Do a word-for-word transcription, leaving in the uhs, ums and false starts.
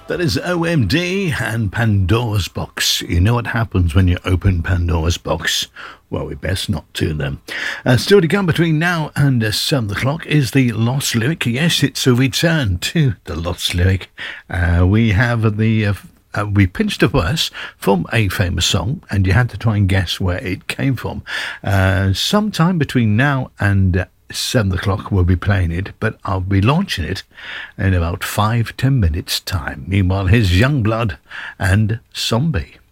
That is O M D and Pandora's Box. You know what happens when you open Pandora's Box? Well, we best not do them. Uh, still to come between now and uh, seven o'clock is the Lost Lyric. Yes, it's a return to the Lost Lyric. Uh, we have the... Uh, Uh, we pinched a verse from a famous song, and you had to try and guess where it came from. Uh, sometime between now and uh, seven o'clock, we'll be playing it, but I'll be launching it in about five, ten minutes' time. Meanwhile, here's Youngblood and Zombie.